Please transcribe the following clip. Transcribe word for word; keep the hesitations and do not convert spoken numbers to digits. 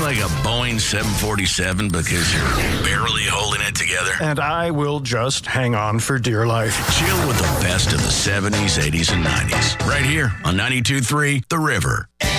like a Boeing seven forty-seven because you're barely holding it together? And I will just hang on for dear life. Chill with the best of the seventies, eighties, and nineties. Right here on ninety-two point three The River.